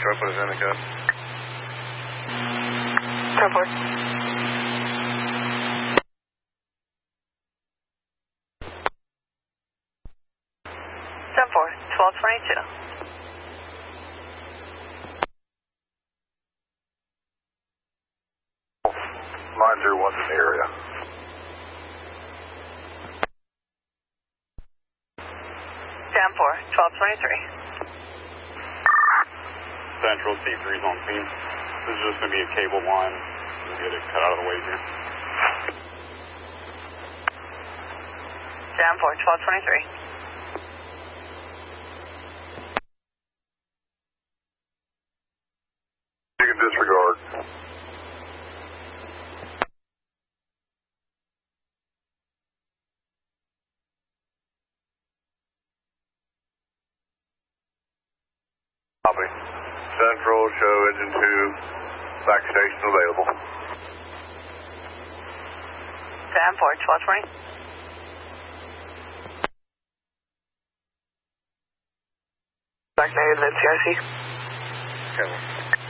truck with his in the cup. 10-4. 1222. Line 01's in the area. Down 4, 1223. Central C3's on scene. This is just going to be a cable line. We'll get it cut out of the way here. Down 4, 1223. You can disregard. Copy. Central, show engine 2, back station available. Down 4, 1220. Back negative at CIC. Okay.